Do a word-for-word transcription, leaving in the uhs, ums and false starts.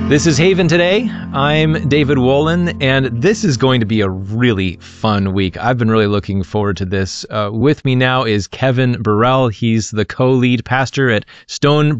This is Haven Today. I'm David Wolin, and this is going to be a really fun week. I've been really looking forward to this. Uh, with me now is Kevin Burrell. He's the co-lead pastor at Stone